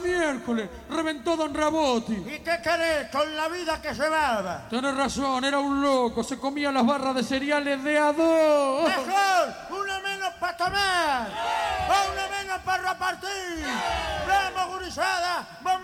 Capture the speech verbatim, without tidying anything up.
miércoles! ¡Reventó Don Rabotti! ¿Y qué querés con la vida que llevaba? Tenés razón, era un loco. Se comía las barras de cereales de a dos. ¡Mejor! ¡Una menos para tomar! ¡O una menos para repartir! ¡Vamos, gurizada!